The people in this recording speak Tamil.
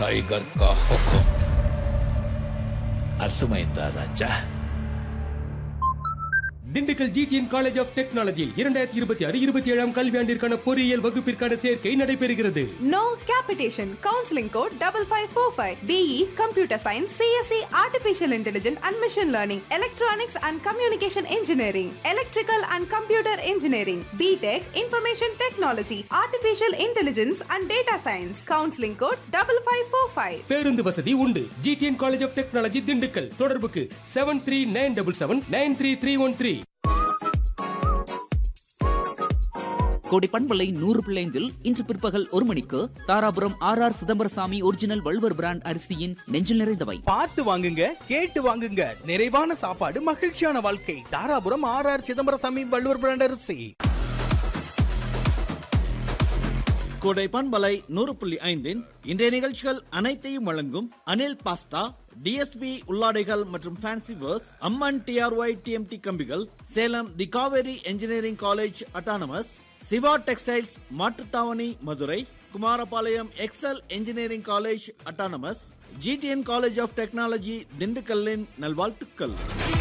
टाइगर का हुक्म अर्थमैंदा राजा Dindigul GTN college of technology 2026-27 கல்வியாண்டிற்கான பொறியியல் வகுப்பிற்கான சேர்க்கை நடைபெறுகிறது. No capitation. Counseling code 5545. BE Computer Science, CSE Artificial Intelligence and Machine Learning, Electronics and Communication Engineering, Electrical and Computer Engineering, BTech Information Technology, Artificial Intelligence and Data Science. Counseling code 5545. பேருந்து வசதி உண்டு. GTN college of technology Dindigul. தொடர்புக்கு 7397793313. கோடி பண்பலை 100.5 இன்று பிற்பகல் 1 மணிக்கு Dharapuram RR Chidambarasamy original Valluvar brand அரிசியின் நெஞ்சில் நிறைந்தவை. பார்த்து வாங்குங்க, கேட்டு வாங்குங்க. நிறைவான சாப்பாடு, மகிழ்ச்சியான வாழ்க்கை. தாராபுரம் RR சிதம்பரசாமி வள்ளுவர் பிராண்ட் அரிசி. கோடை பண்பலை 100.5 இன்றைய நிகழ்ச்சிகள் அனைத்தையும் வழங்கும் அனில் பாஸ்தா, டிஎஸ்பி உள்ளாடைகள் மற்றும் ஃபேன்சி வேர்ஸ், அம்மன் TRY TMT கம்பிகள், சேலம் தி Kaveri engineering college autonomous, Siva textiles Mattuthavani Madurai, Kumarapalayam XL engineering college autonomous, GTN college of technology திண்டுக்கல்லின் நல்வாழ்த்துக்கள்.